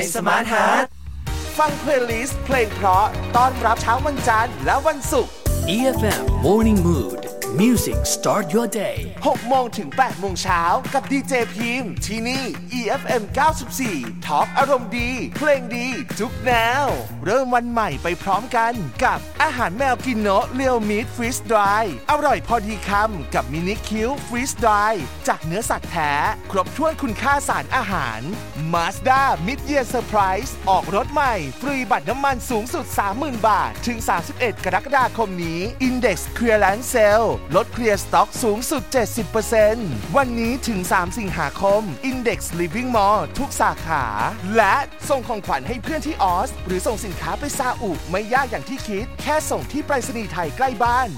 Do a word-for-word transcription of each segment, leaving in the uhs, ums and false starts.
สมาร์ทฮาร์ทฟังเพลย์ลิสต์เพลงเพราะต้อนรับเช้าวันจันทร์และวันศุกร์อี เอฟ เอ็ม Morning Mood Music Start Your Day หกโมงถึงแปดโมงเช้ากับดีเจพิมพ์ที่นี่ อี เอฟ เอ็ม เก้าสิบสี่ Talk อารมณ์ดีเพลงดีทุกแนวเริ่มวันใหม่ไปพร้อมกันกับอาหารแมวกินโนะเรียวมิตฟรีสดรายอร่อยพอดีคำกับมินิคิวฟรีสดรายจากเนื้อสัตว์แท้ครบถ้วนคุณค่าสารอาหาร Mazda Mid Year Surprise ออกรถใหม่ฟรีบัตรน้ำมันสูงสุด สามหมื่น บาทถึงสามสิบเอ็ดกรกฎาคมนี้ Index Clearance Sale ลดเคลียร์สต็อกสูงสุด เจ็ดสิบเปอร์เซ็นต์ วันนี้ถึงสามสิงหาคม Index Living Mall ทุกสาขาและส่งของขวัญให้เพื่อนที่ออสหรือส่งสินค้าไปซาอุไม่ยากอย่างที่คิดแค่ส่งที่ไปรษณีย์ไทยใกล้บ้าน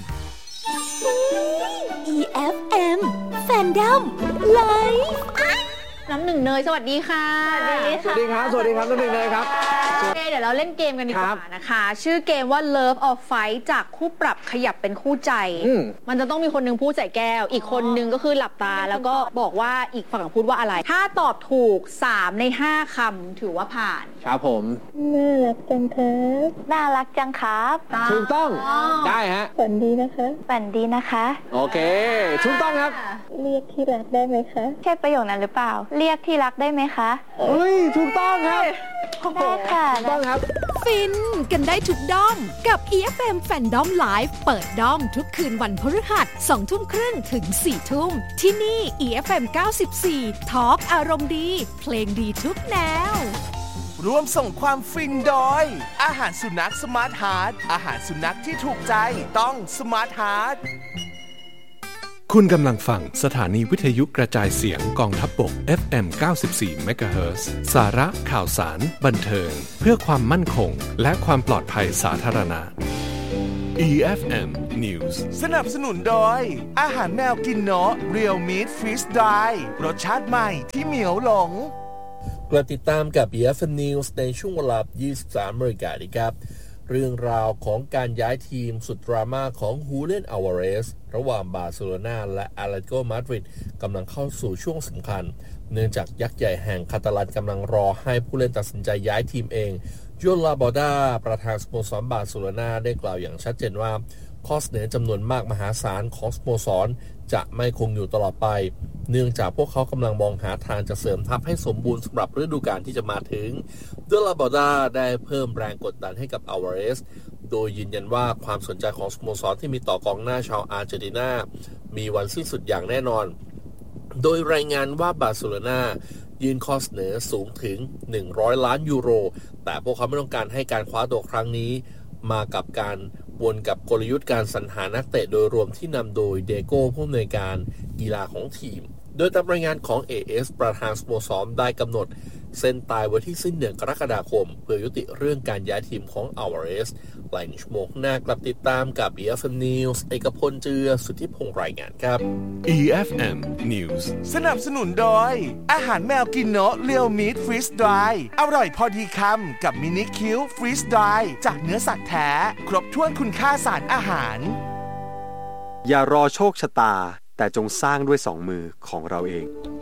อี เอฟ เอ็ม Fandom Live น้ำหนึ่งเนยสวัสดีค่ะสวัสดีค่ะสวัสดีครับสวัสดีครับน้ำหนึ่งเนยครับเดี๋ยวเราเล่นเกมกันดีกว่านะคะชื่อเกมว่า Love or Fight จากคู่ปรับขยับเป็นคู่ใจมันจะต้องมีคนนึงพูดใส่แก้วอีกคนนึงก็คือหลับตาแล้วก็บอกว่าอีกฝั่งพูดว่าอะไรถ้าตอบถูกสามในห้าคำถือว่าผ่านครับผมน่ารักจังครับน่ารักจังครับถูกต้องได้ฮะฝันดีนะคะฝันดีนะคะโอเคถูกต้องครับเรียกที่รักได้ไหมคะใช่ประโยคนั้นหรือเปล่าเรียกที่รักได้ไหมคะเฮ้ยถูกต้องครับได้ค่ะถูกต้องครับฟินกันได้ทุกด้อมกับ อี เอฟ เอ็ม Fandom Live เปิดด้อมทุกคืนวันพฤหัส สองทุ่มครึ่งถึง สี่ทุ่มที่นี่ อี เอฟ เอ็ม เก้าสิบสี่ Talk อารมณ์ดีเพลงดีทุกแนวร่วมส่งความฟินโดยอาหารสุนัขสมาร์ทฮาร์ทอาหารสุนัขที่ถูกใจต้องสมาร์ทฮาร์ทคุณกำลังฟังสถานีวิทยุกระจายเสียงกองทัพบก เอฟ เอ็ม เก้าสิบสี่ เมกะเฮิรตซ์ สาระข่าวสารบันเทิงเพื่อความมั่นคงและความปลอดภัยสาธารณะ อี เอฟ เอ็ม News สนับสนุนโดยอาหารแมวกินโนะเรียวมิตฟรีสดรายรสชาติใหม่ที่เหมียวหลงกลับติดตามกับ อี เอฟ เอ็ม News ในช่วงเวลา ยี่สิบสามนาฬิกาดีครับเรื่องราวของการย้ายทีมสุดดราม่าของฮูเลียน อัลวาเรสระหว่างบาร์เซโลนาและอาเลติโกมาดริดกำลังเข้าสู่ช่วงสำคัญเนื่องจากยักษ์ใหญ่แห่งคาตาลันกำลังรอให้ผู้เล่นตัดสินใจย้ายทีมเองโยลาบอดาประธานสโมสรบาร์เซโลนาได้กล่าวอย่างชัดเจนว่าข้อเสนอจำนวนมากมหาศาลของสโมสรจะไม่คงอยู่ตลอดไปเนื่องจากพวกเขากำลังมองหาทางจะเสริมทัพให้สมบูรณ์สำหรับฤดูกาลที่จะมาถึงโยลาบอดาได้เพิ่มแรงกดดันให้กับอัลวาเรสโดยยืนยันว่าความสนใจของสโมสรที่มีต่อกองหน้าชาวอาร์เจนตินามีวันสิ้นสุดอย่างแน่นอนโดยรายงานว่าบาร์เซโลนายื่นข้อเสนอสูงถึงหนึ่งร้อยล้านยูโรแต่พวกเขาไม่ต้องการให้การคว้าตัวครั้งนี้มากับการวนกับกลยุทธ์การสรรหานักเตะโดยรวมที่นำโดยเดโก้ผู้อำนวยการกีฬาของทีมโดยตามรายงานของ เอ เอส ประธานสโมสรได้กำหนดเส้นตายไว้ที่สิ้นเดือนกรกฎาคมเพื่อยุติเรื่องการย้ายทีมของอัลวาเรสหลายชั่วโมงหน้ากลับติดตามกับ อี เอฟ เอ็ม News เอกพลเจือสุทธิพงษ์รายงานครับอี เอฟ เอ็ม News สนับสนุนโดยอาหารแมวกินโนะเรียวมิตฟรีสดรายอร่อยพอดีคำกับมินิคิวฟรีสดรายจากเนื้อสัตว์แท้ครบถ้วนคุณค่าสารอาหารอย่ารอโชคชะตาแต่จงสร้างด้วยสองมือของเราเอง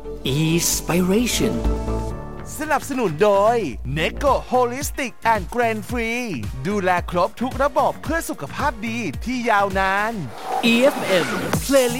Inspiration สนับสนุนโดย Neko Holistic and Grain Free ดูแลครบทุกระบบเพื่อสุขภาพดีที่ยาวนานอี เอฟ เอ็ม Playlist